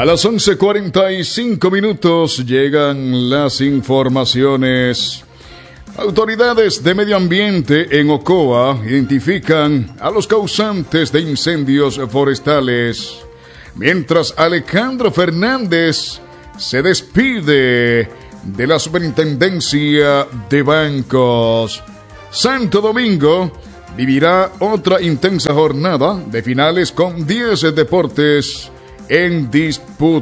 A las 11:45 llegan las informaciones. Autoridades de medio ambiente en Ocoa identifican a los causantes de incendios forestales, mientras Alejandro Fernández se despide de la Superintendencia de Bancos. Santo Domingo vivirá otra intensa jornada de finales con 10 deportes en disputa.